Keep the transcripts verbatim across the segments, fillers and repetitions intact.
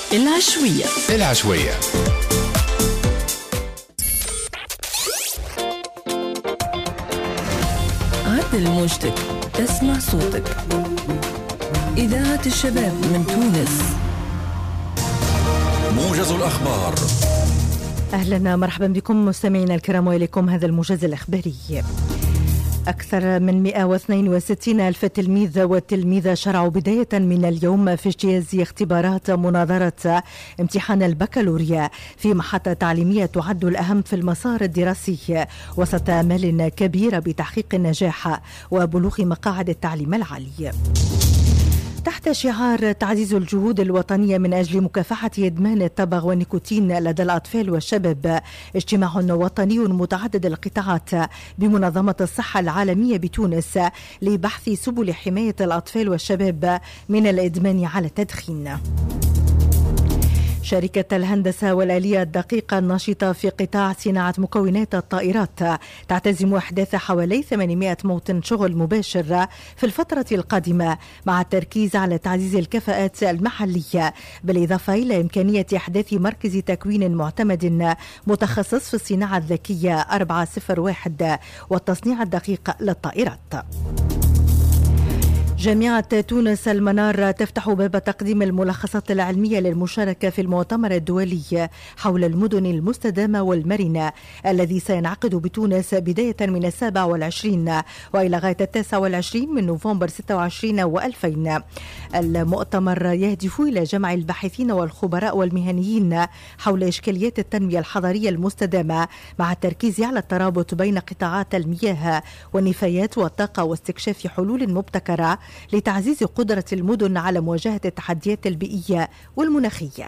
العشوية العشوية عدل موجتك، اسمع صوتك. إذاعة الشباب من تونس. موجز الأخبار. أهلا مرحبا بكم مستمعينا الكرام وإليكم هذا الموجز الإخباري. أكثر من مئة واثنين وستين ألف تلميذ وتلميذة شرعوا بداية من اليوم في اجتياز اختبارات مناظرة امتحان البكالوريا في محطة تعليمية تعد الأهم في المسار الدراسي وسط آمال كبيرة بتحقيق النجاح وبلوغ مقاعد التعليم العالي. تحت شعار تعزيز الجهود الوطنية من أجل مكافحة إدمان التبغ والنيكوتين لدى الأطفال والشباب، اجتماع وطني متعدد القطاعات بمنظمة الصحة العالمية بتونس لبحث سبل حماية الأطفال والشباب من الإدمان على التدخين. شركة الهندسة والآلية الدقيقة الناشطة في قطاع صناعة مكونات الطائرات تعتزم إحداث حوالي ثمانمئة موطن شغل مباشر في الفترة القادمة مع التركيز على تعزيز الكفاءات المحلية، بالإضافة إلى إمكانية إحداث مركز تكوين معتمد متخصص في الصناعة الذكية أربعة صفر واحد والتصنيع الدقيق للطائرات. جامعة تونس المنار تفتح باب تقديم الملخصات العلمية للمشاركة في المؤتمر الدولي حول المدن المستدامة والمرنة الذي سينعقد بتونس بداية من السابع والعشرين وإلى غاية التاسع والعشرين من نوفمبر ستة وعشرين وألفين. المؤتمر يهدف إلى جمع الباحثين والخبراء والمهنيين حول إشكاليات التنمية الحضرية المستدامة مع التركيز على الترابط بين قطاعات المياه والنفايات والطاقة واستكشاف حلول مبتكرة لتعزيز قدرة المدن على مواجهة التحديات البيئية والمناخية.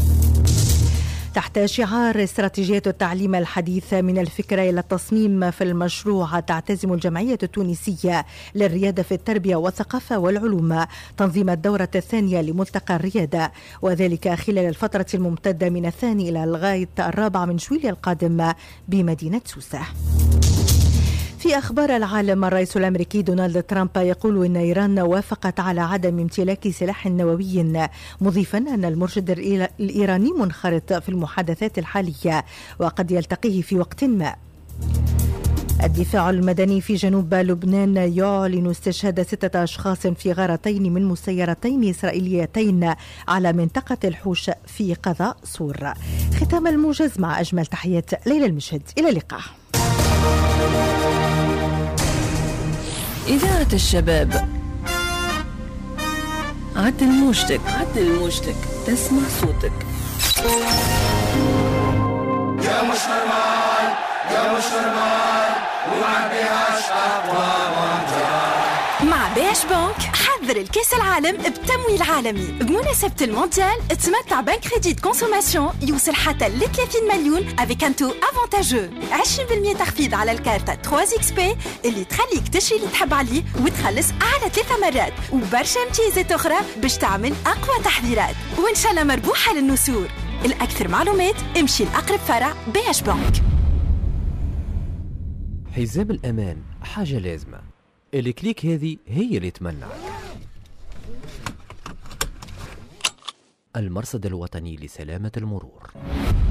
تحت شعار استراتيجية التعليم الحديث من الفكرة إلى التصميم في المشروع، تعتزم الجمعية التونسية للريادة في التربية والثقافة والعلوم تنظيم الدورة الثانية لملتقى الريادة، وذلك خلال الفترة الممتدة من الثاني إلى لغاية الرابع من شويل القادم بمدينة سوسة. في أخبار العالم، الرئيس الأمريكي دونالد ترامب يقول إن إيران وافقت على عدم امتلاك سلاح نووي، مضيفا أن المرشد الإيراني منخرط في المحادثات الحالية وقد يلتقيه في وقت ما. الدفاع المدني في جنوب لبنان يعلن استشهاد ستة أشخاص في غارتين من مسيرتين إسرائيليتين على منطقة الحوش في قضاء صور. ختام الموجز مع أجمل تحيات ليلى المشهد، إلى اللقاء. إذاعة الشباب. عدل موجتك، عدل موجتك، تسمع صوتك. يا مش نورمال، يا مش نورمال، وما بيهاش أقوى منطقة. مع بيش بنك حذر الكاس العالم بتمويل عالمي. بمناسبة المونديال تمتع بنك كريديت كونسوماسيون يوصل حتى ل ثلاثين مليون افيك ان تو افونتاجو، عشرين بالمئة تخفيض على الكارت ثلاثة إكس بي اللي تخليك تشري اللي تحب عليه وتخلص على ثلاثة مرات، وبرشا امتيازات أخرى باش تعمل أقوى تحذيرات، وإن شاء الله مربوحة للنسور. الأكثر معلومات امشي لأقرب فرع بيش بنك. حزام الأمان حاجة لازمة، الكليك هذه هي اللي تمنعك. المرصد الوطني لسلامة المرور.